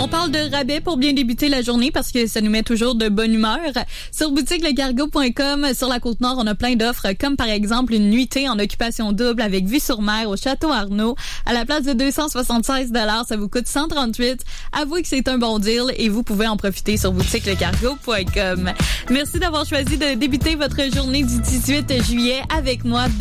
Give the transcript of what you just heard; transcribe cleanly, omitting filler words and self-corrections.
On parle de rabais pour bien débuter la journée parce que ça nous met toujours de bonne humeur. Sur boutiquelecargo.com, sur la Côte-Nord, on a plein d'offres comme par exemple une nuitée en occupation double avec vue sur mer au Château Arnaud. À la place de 276 $, ça vous coûte 138. Avouez que c'est un bon deal et vous pouvez en profiter sur boutiquelecargo.com. Merci d'avoir choisi de débuter votre journée du 18 juillet avec moi.